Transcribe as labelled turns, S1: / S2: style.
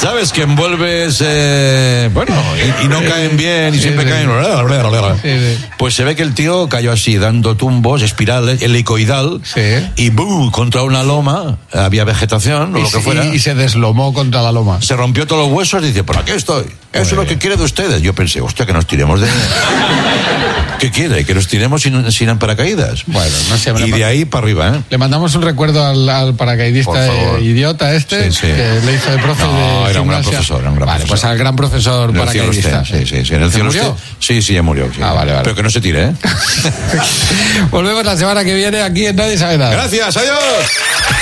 S1: ¿Sabes? Que envuelves, y no caen bien y siempre caen. Pues se ve que el tío cayó así, dando tumbos, espirales, helicoidal, y ¡bum! Contra una loma, había vegetación o lo que fuera.
S2: Y se deslomó contra la loma.
S1: Se rompió todos los huesos y dice, ¿por aquí estoy? Eso es lo que quiere de ustedes. Yo pensé, hostia, que nos tiremos de... ¿Qué quiere? ¿Que nos tiremos sin paracaídas?
S2: Bueno, no sé.
S1: Y de ahí para arriba, ¿eh?
S2: Le mandamos un recuerdo al paracaidista idiota que le hizo de profe de
S1: era un gran profesor,
S2: Vale, pues al gran profesor paracaidista.
S1: Sí. En el cielo
S2: murió?
S1: Sí, ya murió. Sí.
S2: Vale.
S1: Pero que no se tire, ¿eh?
S2: Volvemos la semana que viene aquí en Nadie Sabe Nada.
S1: Gracias, adiós.